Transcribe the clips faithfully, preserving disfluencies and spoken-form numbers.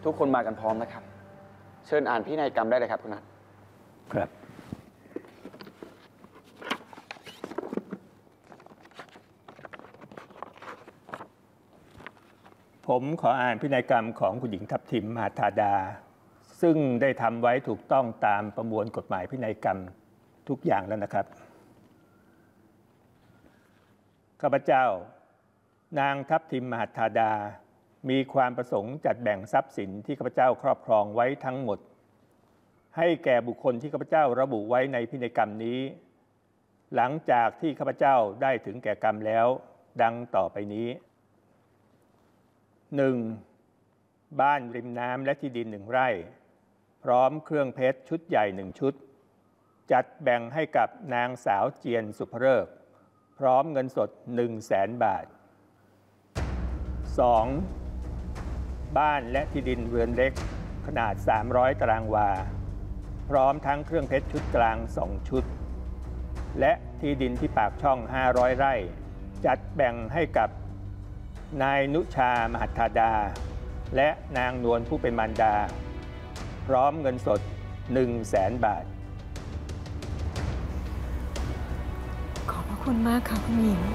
ทุกคนมากันพร้อมนะครับเชิญอ่านพินัยกรรมได้เลยครับคุณนัทครับผมขออ่านพินัยกรรมของคุณหญิงทัพทิมมหาธาดาซึ่งได้ทำไว้ถูกต้องตามประมวลกฎหมายพินัยกรรมทุกอย่างแล้วนะครับข้าพเจ้านางทัพทิมมหาธาดามีความประสงค์จัดแบ่งทรัพย์สินที่ข้าพเจ้าครอบครองไว้ทั้งหมดให้แก่บุคคลที่ข้าพเจ้าระบุไว้ในพินัยกรรมนี้หลังจากที่ข้าพเจ้าได้ถึงแก่กรรมแล้วดังต่อไปนี้ หนึ่ง. บ้านริมน้ำและที่ดินหนึ่งไร่พร้อมเครื่องเพชรชุดใหญ่หนึ่งชุดจัดแบ่งให้กับนางสาวเจียนสุภฤกษ์พร้อมเงินสด หนึ่งแสน บาท สอง. บ้านและที่ดินเรือนเล็กขนาดสามร้อยตารางวาพร้อมทั้งเครื่องเพชรชุดกลางสองชุดและที่ดินที่ปากช่องห้าร้อยไร่จัดแบ่งให้กับนายนุชามหัทธาดาและนางนวลผู้เป็นมารดาพร้อมเงินสด หนึ่งแสน บาทขอบพระคุณมากค่ะคุณหญิง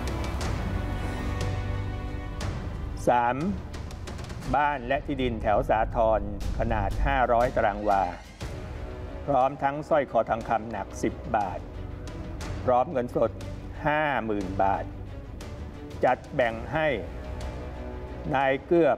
สาม. บ้านและที่ดินแถวสาทรขนาดห้าร้อยตารางวาพร้อมทั้งสร้อยคอทองคำหนักสิบบาทพร้อมเงินสด ห้าหมื่น บาทจัดแบ่งให้นายเกื้อ